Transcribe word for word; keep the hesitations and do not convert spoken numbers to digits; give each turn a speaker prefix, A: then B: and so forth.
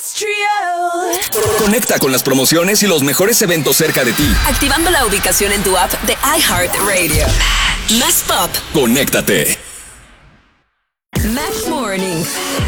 A: Conecta con las promociones y los mejores eventos cerca de ti.
B: Activando la ubicación en tu app de iHeartRadio. Más pop.
A: Conéctate.
B: Mac Morning.